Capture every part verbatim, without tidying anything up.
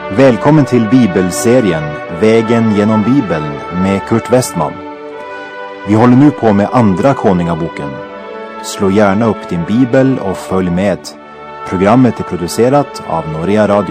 Välkommen till bibelserien Vägen genom Bibeln med Kurt Westman. Vi håller nu på med andra Konungaboken. Slå gärna upp din bibel och följ med. Programmet är producerat av Norea Radio.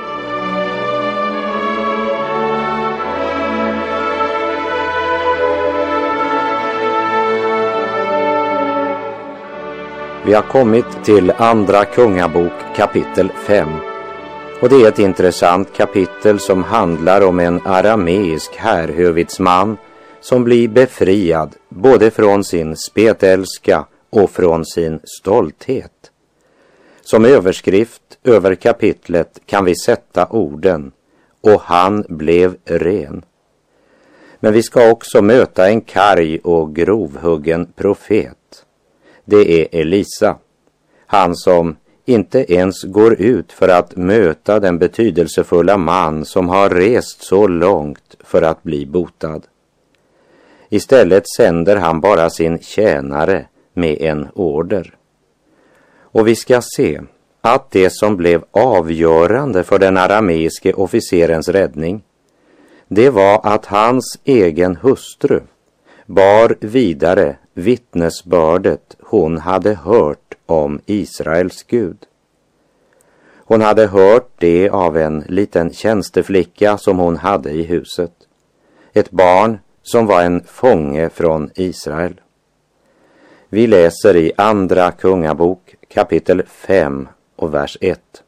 Vi har kommit till andra Kungabok kapitel fem. Och det är ett intressant kapitel som handlar om en arameisk härhövitsman som blir befriad både från sin spetälska och från sin stolthet. Som överskrift över kapitlet kan vi sätta orden "och han blev ren". Men vi ska också möta en karg och grovhuggen profet. Det är Elisa, han som inte ens går ut för att möta den betydelsefulla man som har rest så långt för att bli botad. Istället sänder han bara sin tjänare med en order. Och vi ska se att det som blev avgörande för den arameiske officerens räddning, det var att hans egen hustru bar vidare vittnesbördet hon hade hört om Israels Gud. Hon hade hört det av en liten tjänsteflicka som hon hade i huset. Ett barn som var en fånge från Israel. Vi läser i andra Kungabok kapitel fem och vers ett.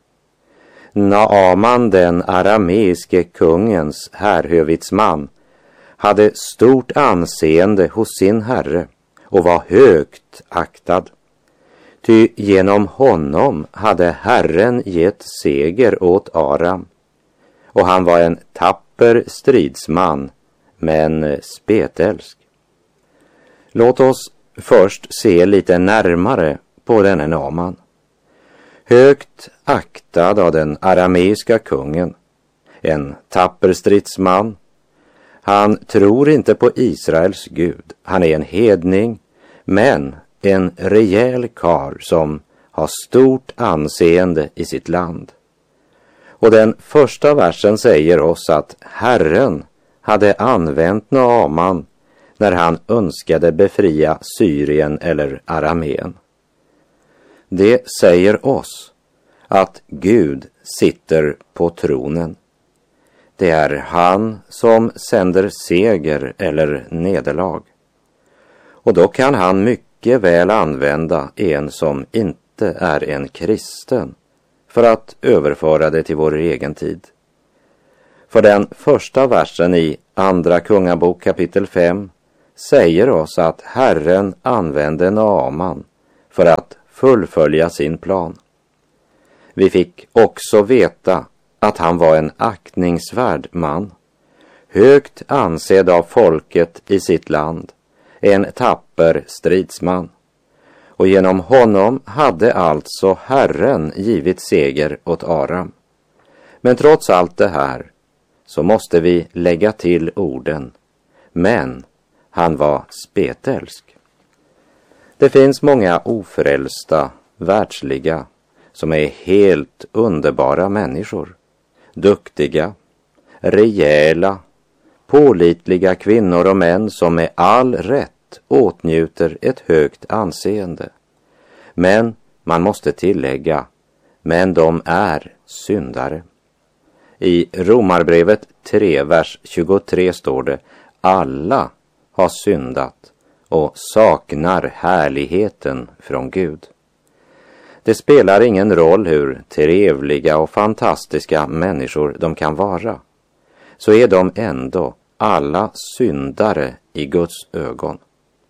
Naaman, den arameiske kungens härhövitsman, hade stort anseende hos sin herre och var högt aktad. Ty genom honom hade Herren gett seger åt Aram, och han var en tapper stridsman, men spetälsk. Låt oss först se lite närmare på denne Naaman. Högt aktad av den arameiska kungen, en tapper stridsman. Han tror inte på Israels Gud, han är en hedning, men en rejäl karl som har stort anseende i sitt land. Och den första versen säger oss att Herren hade använt Naaman när han önskade befria Syrien eller Arameen. Det säger oss att Gud sitter på tronen. Det är han som sänder seger eller nederlag. Och då kan han mycket väl använda en som inte är en kristen för att överföra det till vår egen tid. För den första versen i andra Kungabok kapitel fem säger oss att Herren använde Naaman för att fullfölja sin plan. Vi fick också veta att han var en aktningsvärd man, högt ansedd av folket i sitt land, en tapper stridsman. Och genom honom hade alltså Herren givit seger åt Aram. Men trots allt det här så måste vi lägga till orden, men han var spetälsk. Det finns många ofrälsta, världsliga, som är helt underbara människor. Duktiga, rejäla, pålitliga kvinnor och män som med all rätt åtnjuter ett högt anseende. Men man måste tillägga, men de är syndare. I Romarbrevet tre, vers tjugotre står det, alla har syndat och saknar härligheten från Gud. Det spelar ingen roll hur trevliga och fantastiska människor de kan vara, så är de ändå alla syndare i Guds ögon.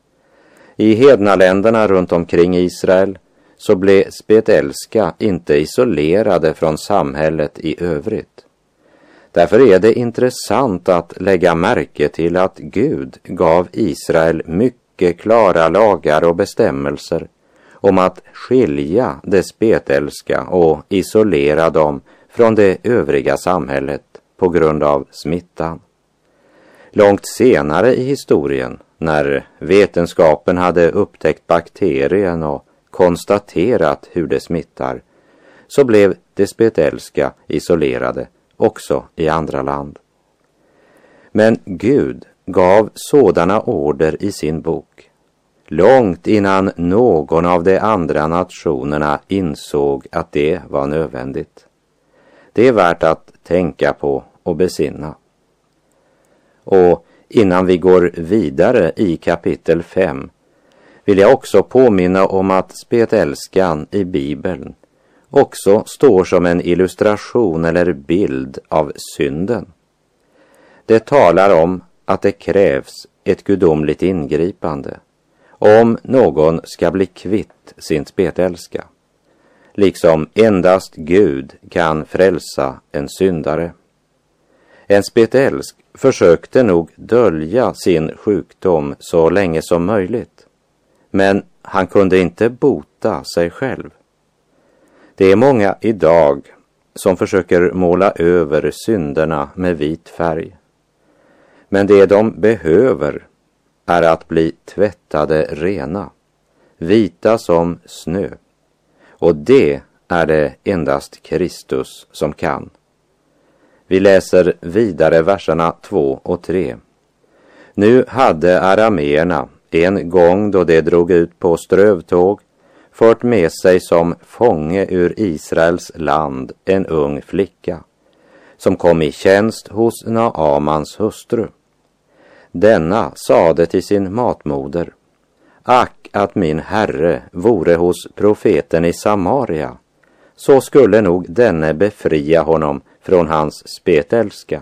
I hednaländerna runt omkring Israel så blev spetälska inte isolerade från samhället i övrigt. Därför är det intressant att lägga märke till att Gud gav Israel mycket klara lagar och bestämmelser om att skilja det spetälska och isolera dem från det övriga samhället på grund av smittan. Långt senare i historien, när vetenskapen hade upptäckt bakterien och konstaterat hur det smittar, så blev det spetälska isolerade också i andra land. Men Gud gav sådana order i sin bok, långt innan någon av de andra nationerna insåg att det var nödvändigt. Det är värt att tänka på och besinna. Och innan vi går vidare i kapitel fem vill jag också påminna om att spetälskan i Bibeln också står som en illustration eller bild av synden. Det talar om att det krävs ett gudomligt ingripande om någon ska bli kvitt sin spetälska, liksom endast Gud kan frälsa en syndare. En spetälsk försökte nog dölja sin sjukdom så länge som möjligt, men han kunde inte bota sig själv. Det är många idag som försöker måla över synderna med vit färg. Men det de behöver är att bli tvättade rena, vita som snö. Och det är det endast Kristus som kan. Vi läser vidare verserna två och tre. Nu hade arameerna en gång då de drog ut på strövtåg fört med sig som fånge ur Israels land en ung flicka som kom i tjänst hos Naamans hustru. Denna sade till sin matmoder: ack att min herre vore hos profeten i Samaria, så skulle nog denne befria honom från hans spetälska.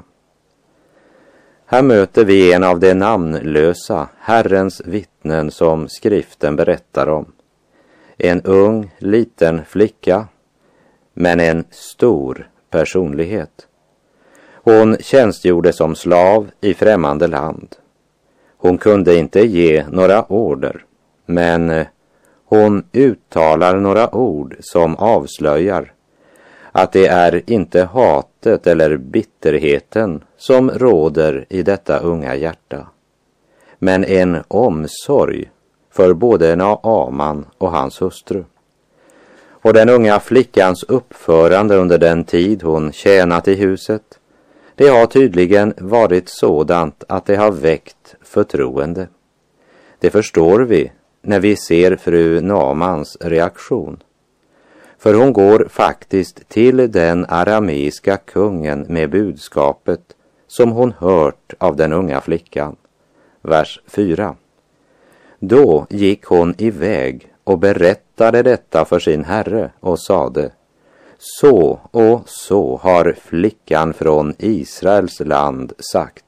Här möter vi en av de namnlösa Herrens vittnen som skriften berättar om. En ung, liten flicka, men en stor personlighet. Hon tjänstgjorde som slav i främmande land. Hon kunde inte ge några order, men hon uttalar några ord som avslöjar att det är inte hatet eller bitterheten som råder i detta unga hjärta, men en omsorg för både Naaman och hans hustru. Och den unga flickans uppförande under den tid hon tjänat i huset, det har tydligen varit sådant att det har väckt förtroende. Det förstår vi när vi ser fru Naamans reaktion. För hon går faktiskt till den arameiska kungen med budskapet som hon hört av den unga flickan. Vers fyra. Då gick hon iväg och berättade detta för sin herre och sade: så och så har flickan från Israels land sagt.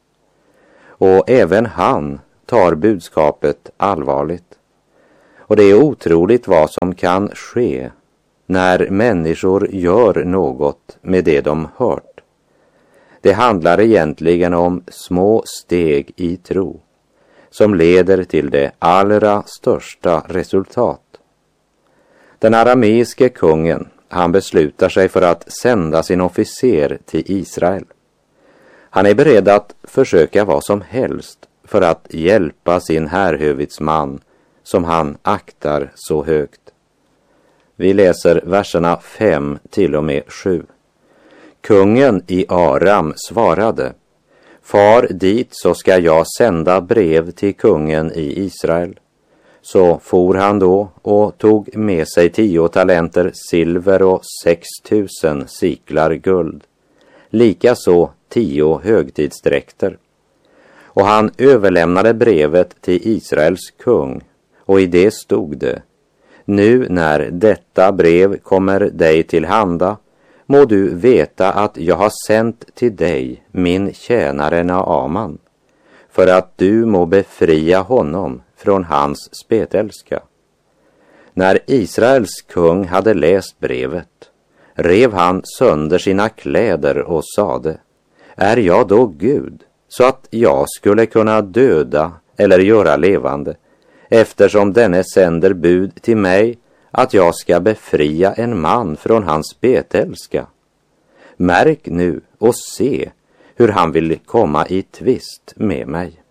Och även han tar budskapet allvarligt. Och det är otroligt vad som kan ske när människor gör något med det de hört. Det handlar egentligen om små steg i tro som leder till det allra största resultat. Den arameiske kungen, han beslutar sig för att sända sin officer till Israel. Han är beredd att försöka vad som helst för att hjälpa sin härhövitsman som han aktar så högt. Vi läser verserna fem till och med sju. Kungen i Aram svarade: far dit så ska jag sända brev till kungen i Israel. Så for han då och tog med sig tio talenter silver och sex tusen siklar guld. Likaså tio högtidsdräkter. Och han överlämnade brevet till Israels kung, och i det stod det: nu när detta brev kommer dig till handa, må du veta att jag har sänt till dig min tjänare Naaman, för att du må befria honom från hans spetälska. När Israels kung hade läst brevet, rev han sönder sina kläder och sade: är jag då Gud, så att jag skulle kunna döda eller göra levande, eftersom denne sänder bud till mig att jag ska befria en man från hans spetälska? Märk nu och se hur han vill komma i tvist med mig.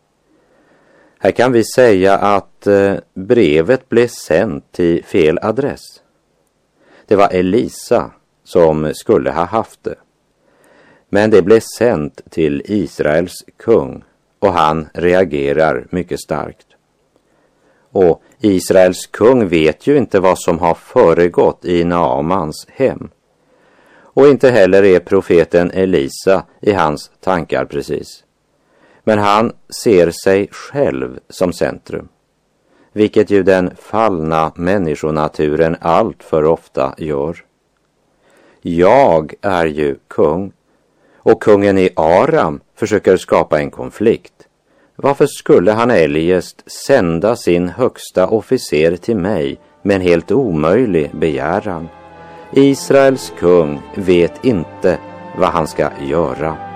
Här kan vi säga att eh, brevet blev sänt till fel adress. Det var Elisa som skulle ha haft det. Men det blev sänt till Israels kung och han reagerar mycket starkt. Och Israels kung vet ju inte vad som har föregått i Naamans hem. Och inte heller är profeten Elisa i hans tankar precis. Men han ser sig själv som centrum, vilket ju den fallna människonaturen allt för ofta gör. Jag är ju kung, och kungen i Aram försöker skapa en konflikt. Varför skulle han eljest sända sin högsta officer till mig med en helt omöjlig begäran? Israels kung vet inte vad han ska göra.